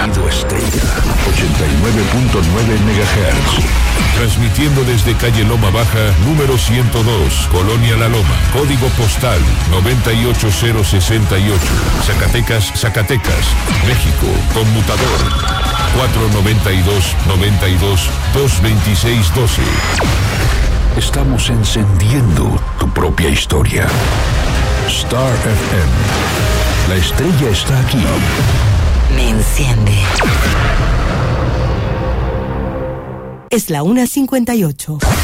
Sonido Estrella, 89.9 MHz. Transmitiendo desde calle Loma Baja, número 102, Colonia La Loma. Código postal 98068. Zacatecas, Zacatecas, México. Conmutador 492-92-226-12. Estamos encendiendo tu propia historia. Star FM. La estrella está aquí. Me enciende. Es la 1:58.